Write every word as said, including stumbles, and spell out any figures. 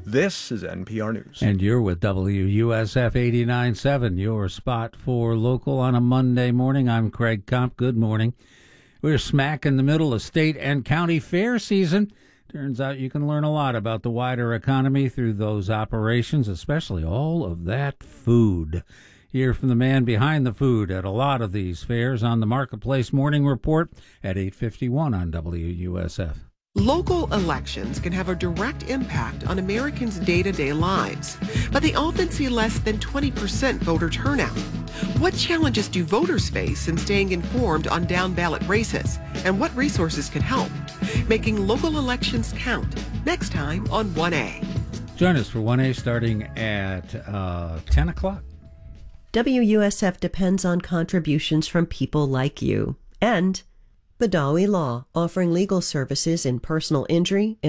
This is N P R News. And you're with W U S F eighty-nine point seven, your spot for local on a Monday morning. I'm Craig Comp. Good morning. We're smack in the middle of state and county fair season. Turns out you can learn a lot about the wider economy through those operations, especially all of that food. Hear from the man behind the food at a lot of these fairs on the Marketplace Morning Report at eight fifty-one on W U S F. Local elections can have a direct impact on Americans' day-to-day lives, but they often see less than twenty percent voter turnout. What challenges do voters face in staying informed on down-ballot races, and what resources can help? Making local elections count, next time on one A. Join us for one A starting at uh, ten o'clock. W U S F depends on contributions from people like you. And Badawi Law, offering legal services in personal injury,